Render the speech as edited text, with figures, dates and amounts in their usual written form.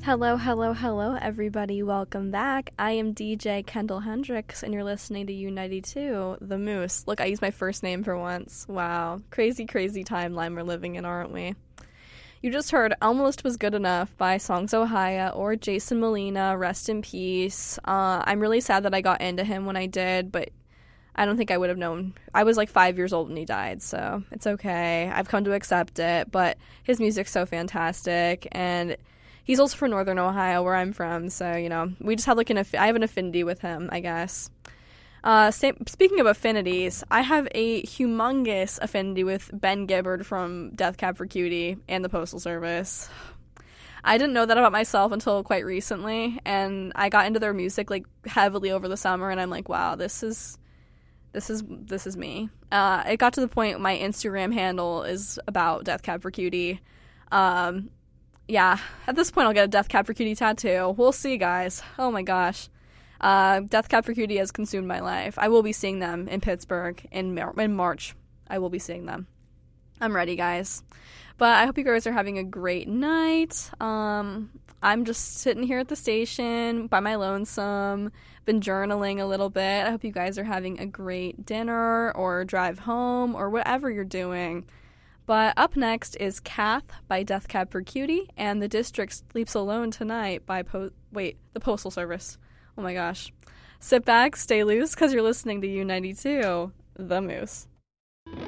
Hello, hello, hello, everybody. Welcome back. I am DJ Kendall Hendricks, and you're listening to U92, The Moose. Look, I used my first name for once. Wow. Crazy, crazy timeline we're living in, aren't we? You just heard Almost Was Good Enough by Songs Ohia or Jason Molina, rest in peace. I'm really sad that I got into him when I did, but I don't think I would have known. I was like 5 years old when he died, so it's okay. I've come to accept it, but his music's so fantastic, and he's also from Northern Ohio, where I'm from, so, we just have like I have an affinity with him, I guess. Speaking of affinities, I have a humongous affinity with Ben Gibbard from Death Cab for Cutie and the Postal Service. I didn't know that about myself until quite recently, and I got into their music like heavily over the summer, and I'm like, wow, this is me. It got to the point my Instagram handle is about Death Cab for Cutie. Yeah, at this point I'll get a Death Cab for Cutie tattoo. We'll see, guys. Oh my gosh. Death Cab for Cutie has consumed my life. I will be seeing them in Pittsburgh in March. I will be seeing them. I'm ready, guys. But I hope you guys are having a great night. I'm just sitting here at the station by my lonesome. Been journaling a little bit. I hope you guys are having a great dinner or drive home or whatever you're doing. But up next is Kath by Death Cab for Cutie and The District Sleeps Alone Tonight by the Postal Service. Oh my gosh. Sit back, stay loose, because you're listening to U92, The Moose.